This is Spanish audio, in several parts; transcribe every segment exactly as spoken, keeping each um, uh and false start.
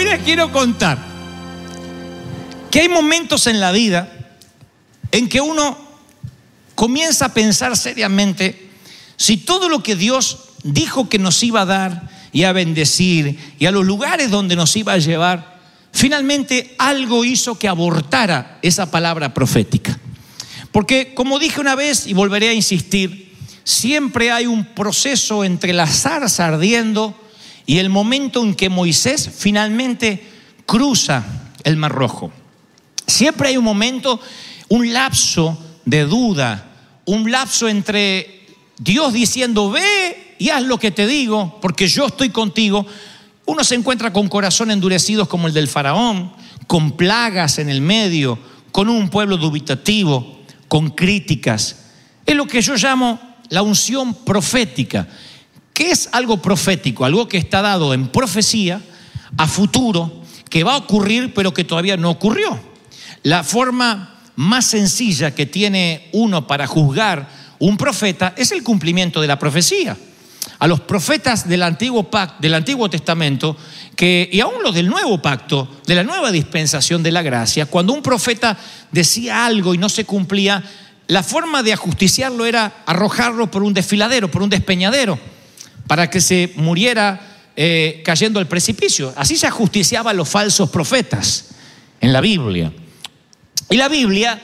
les quiero contar que hay momentos en la vida en que uno comienza a pensar seriamente si todo lo que Dios dijo que nos iba a dar y a bendecir y a los lugares donde nos iba a llevar, finalmente algo hizo que abortara esa palabra profética. Porque, como dije una vez y volveré a insistir, siempre hay un proceso entre la zarza ardiendo y el momento en que Moisés finalmente cruza el Mar Rojo. Siempre hay un momento, un lapso de duda, un lapso entre Dios diciendo ve y haz lo que te digo porque yo estoy contigo. Uno se encuentra con corazones endurecidos como el del faraón, con plagas en el medio, con un pueblo dubitativo, con críticas. Es lo que yo llamo la unción profética. ¿Qué es algo profético? Algo que está dado en profecía a futuro, que va a ocurrir pero que todavía no ocurrió. La forma más sencilla que tiene uno para juzgar un profeta es el cumplimiento de la profecía. A los profetas del Antiguo Pacto, del Antiguo Testamento, que, y aún los del Nuevo Pacto, de la nueva dispensación de la gracia, cuando un profeta decía algo y no se cumplía, la forma de ajusticiarlo era arrojarlo por un desfiladero, por un despeñadero, para que se muriera eh, cayendo al precipicio. Así se ajusticiaban los falsos profetas en la Biblia. Y la Biblia,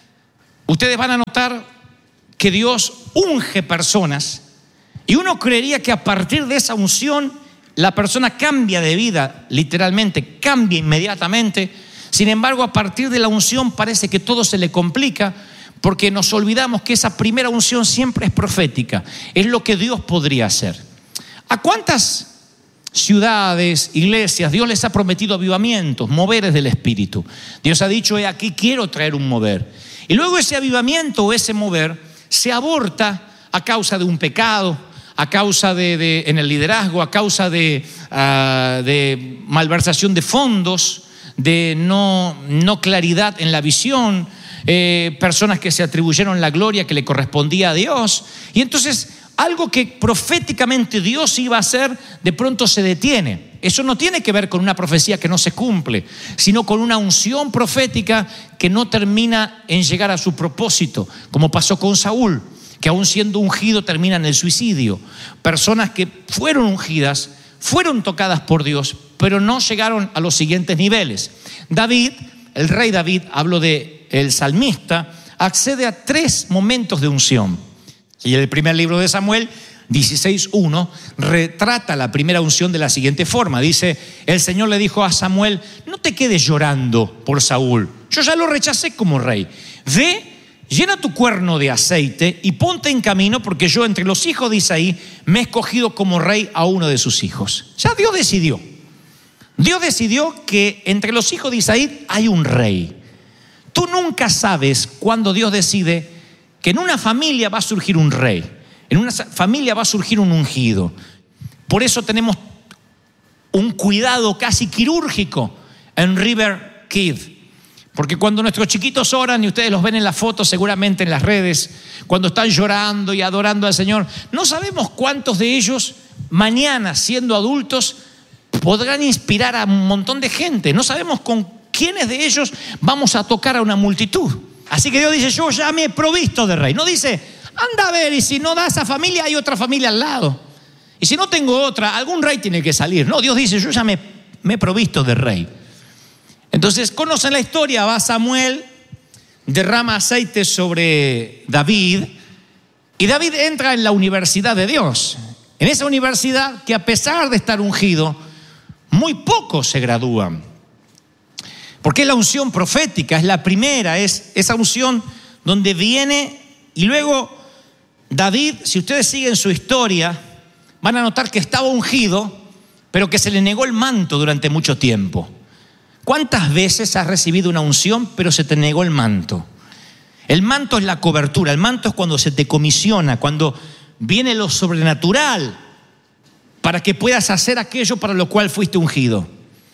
ustedes van a notar que Dios unge personas y uno creería que a partir de esa unción la persona cambia de vida, literalmente, cambia inmediatamente. Sin embargo, a partir de la unción parece que todo se le complica porque nos olvidamos que esa primera unción siempre es profética, es lo que Dios podría hacer. ¿A cuántas ciudades, iglesias, Dios les ha prometido avivamientos, moveres del Espíritu? Dios ha dicho, he aquí quiero traer un mover. Y luego ese avivamiento o ese mover se aborta a causa de un pecado, a causa de, de en el liderazgo, a causa de, uh, de malversación de fondos, de no, no claridad en la visión, eh, personas que se atribuyeron la gloria que le correspondía a Dios. Y entonces algo que proféticamente Dios iba a hacer, de pronto se detiene. Eso no tiene que ver con una profecía que no se cumple, sino con una unción profética que no termina en llegar a su propósito, como pasó con Saúl, que aún siendo ungido termina en el suicidio. Personas que fueron ungidas, fueron tocadas por Dios, pero no llegaron a los siguientes niveles. David, el rey David, hablo de el salmista, accede a tres momentos de unción. Y el primer libro de Samuel, dieciséis uno, retrata la primera unción de la siguiente forma. Dice, el Señor le dijo a Samuel, no te quedes llorando por Saúl, yo ya lo rechacé como rey. Ve, llena tu cuerno de aceite y ponte en camino, porque yo entre los hijos de Isaí me he escogido como rey a uno de sus hijos. Ya Dios decidió. Dios decidió que entre los hijos de Isaí hay un rey. Tú nunca sabes cuándo Dios decide que en una familia va a surgir un rey, en una familia va a surgir un ungido. Por eso tenemos un cuidado casi quirúrgico en River Kid. Porque cuando nuestros chiquitos oran, y ustedes los ven en las fotos seguramente en las redes, cuando están llorando y adorando al Señor, no sabemos cuántos de ellos mañana, siendo adultos, podrán inspirar a un montón de gente. No sabemos con quiénes de ellos vamos a tocar a una multitud. Así que Dios dice, yo ya me he provisto de rey. No dice, anda a ver, y si no da esa familia, hay otra familia al lado. Y si no tengo otra, algún rey tiene que salir. No, Dios dice, yo ya me, me he provisto de rey. Entonces, conocen la historia, va Samuel, derrama aceite sobre David, y David entra en la universidad de Dios. En esa universidad que a pesar de estar ungido, muy pocos se gradúan. Porque es la unción profética, es la primera, es esa unción donde viene y luego David, si ustedes siguen su historia, van a notar que estaba ungido, pero que se le negó el manto durante mucho tiempo. ¿Cuántas veces has recibido una unción, pero se te negó el manto? El manto es la cobertura, el manto es cuando se te comisiona, cuando viene lo sobrenatural para que puedas hacer aquello para lo cual fuiste ungido.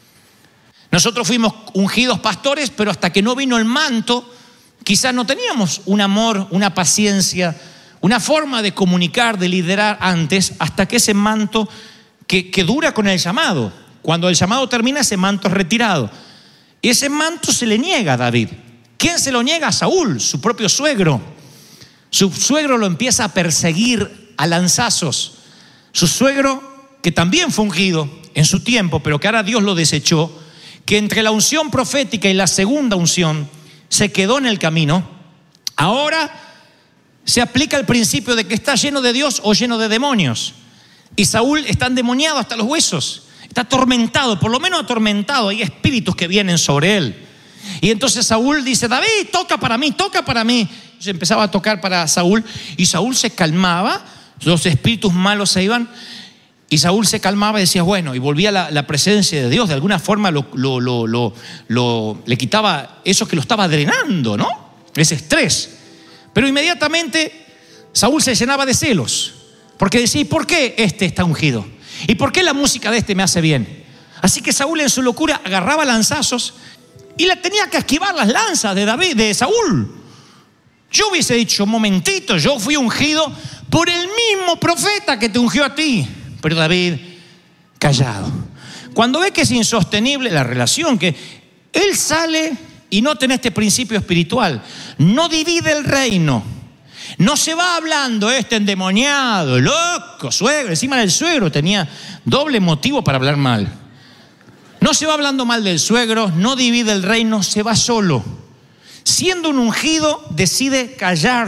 Nosotros fuimos ungidos pastores, pero hasta que no vino el manto, quizás no teníamos un amor, una paciencia, una forma de comunicar, de liderar antes, hasta que ese manto que, que dura con el llamado. Cuando el llamado termina, ese manto es retirado. Y ese manto se le niega a David. ¿Quién se lo niega? A Saúl, su propio suegro. Su suegro lo empieza a perseguir a lanzazos. Su suegro, que también fue ungido en su tiempo, pero que ahora Dios lo desechó, que entre la unción profética y la segunda unción se quedó en el camino. Ahora se aplica el principio de que está lleno de Dios o lleno de demonios. Y Saúl está endemoniado hasta los huesos. Está atormentado, por lo menos atormentado. Hay espíritus que vienen sobre él. Y entonces Saúl dice: David, toca para mí, toca para mí. Se empezaba a tocar para Saúl y Saúl se calmaba. Los espíritus malos se iban y Saúl se calmaba y decía bueno, y volvía a la, la presencia de Dios. De alguna forma lo, lo, lo, lo, lo, le quitaba eso que lo estaba drenando, ¿no? Ese estrés. Pero inmediatamente Saúl se llenaba de celos, porque decía: ¿y por qué este está ungido? ¿Y por qué la música de este me hace bien? Así que Saúl en su locura agarraba lanzazos y le tenía que esquivar las lanzas de David, de Saúl. Yo hubiese dicho: momentito, yo fui ungido por el mismo profeta que te ungió a ti. Pero David, callado. Cuando ve que es insostenible la relación, que él sale y no tiene este principio espiritual, no divide el reino. No se va hablando este endemoniado, loco, suegro. Encima del suegro tenía doble motivo para hablar mal. No se va hablando mal del suegro, no divide el reino, se va solo. Siendo un ungido, decide callar.